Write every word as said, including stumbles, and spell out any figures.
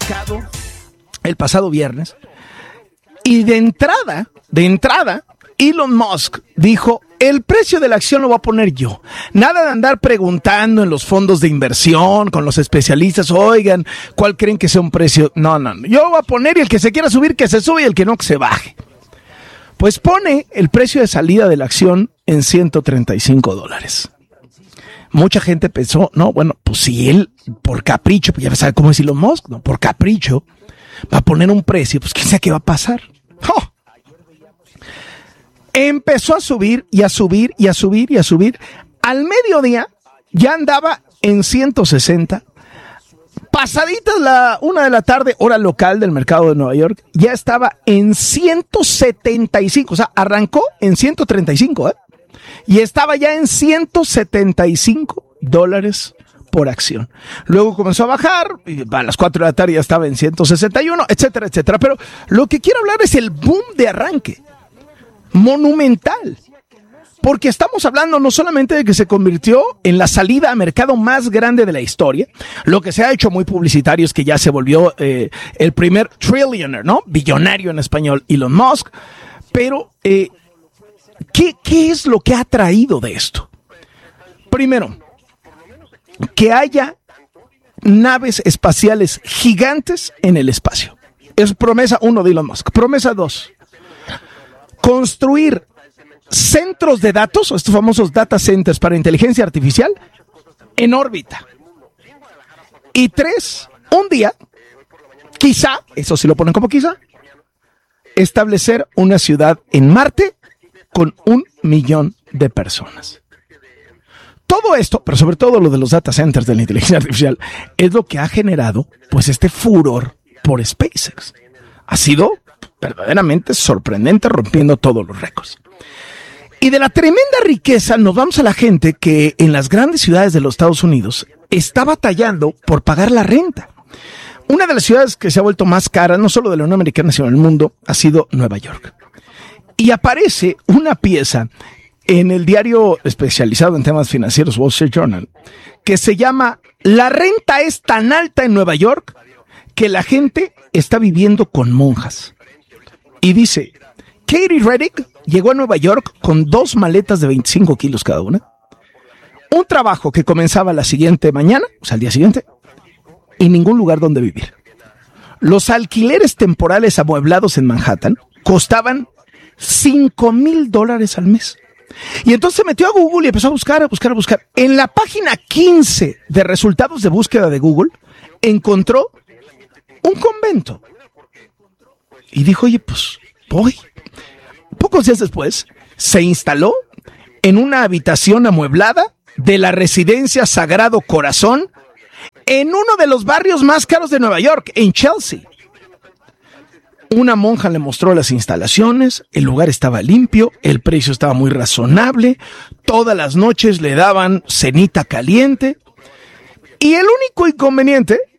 mercado el pasado viernes y de entrada, de entrada, Elon Musk dijo, el precio de la acción lo voy a poner yo. Nada de andar preguntando en los fondos de inversión, con los especialistas, oigan, ¿cuál creen que sea un precio? No, no, no. Yo lo voy a poner y el que se quiera subir, que se sube y el que no, que se baje. Pues pone el precio de salida de la acción en ciento treinta y cinco dólares. Mucha gente pensó, no, bueno, pues si él, por capricho, pues ya sabe cómo es Elon Musk, ¿no? Por capricho, va a poner un precio, pues quién sabe qué va a pasar. ¡Oh! Empezó a subir y a subir y a subir y a subir. Al mediodía ya andaba en ciento sesenta. Pasaditas la una de la tarde, hora local del mercado de Nueva York, ya estaba en ciento setenta y cinco. O sea, arrancó en ciento treinta y cinco, ¿eh? Y estaba ya en ciento setenta y cinco dólares por acción. Luego comenzó a bajar, y a las cuatro de la tarde ya estaba en ciento sesenta y uno, etcétera, etcétera. Pero lo que quiero hablar es el boom de arranque. Monumental. Porque estamos hablando no solamente de que se convirtió en la salida a mercado más grande de la historia, lo que se ha hecho muy publicitario es que ya se volvió eh, el primer trillionaire, ¿no? Billonario en español, Elon Musk. Pero, eh, ¿qué, ¿qué es lo que ha traído de esto? Primero, que haya naves espaciales gigantes en el espacio. Es promesa uno de Elon Musk. Promesa dos. Construir centros de datos, estos famosos data centers para inteligencia artificial, en órbita. Y tres, un día, quizá, eso sí lo ponen como quizá, establecer una ciudad en Marte con un millón de personas. Todo esto, pero sobre todo lo de los data centers de la inteligencia artificial, es lo que ha generado, pues, este furor por SpaceX. Ha sido verdaderamente sorprendente, rompiendo todos los récords. Y de la tremenda riqueza nos vamos a la gente que en las grandes ciudades de los Estados Unidos está batallando por pagar la renta. Una de las ciudades que se ha vuelto más cara, no solo de la Unión Americana, sino del mundo, ha sido Nueva York. Y aparece una pieza en el diario especializado en temas financieros, Wall Street Journal, que se llama La renta es tan alta en Nueva York que la gente está viviendo con monjas. Y dice, Katie Reddick llegó a Nueva York con dos maletas de veinticinco kilos cada una, un trabajo que comenzaba la siguiente mañana, o sea, al día siguiente, y ningún lugar donde vivir. Los alquileres temporales amueblados en Manhattan costaban cinco mil dólares al mes. Y entonces se metió a Google y empezó a buscar, a buscar, a buscar. En la página quince de resultados de búsqueda de Google, encontró un convento. Y dijo, oye, pues voy. Pocos días después, se instaló en una habitación amueblada de la residencia Sagrado Corazón en uno de los barrios más caros de Nueva York, en Chelsea. Una monja le mostró las instalaciones, el lugar estaba limpio, el precio estaba muy razonable, todas las noches le daban cenita caliente. Y el único inconveniente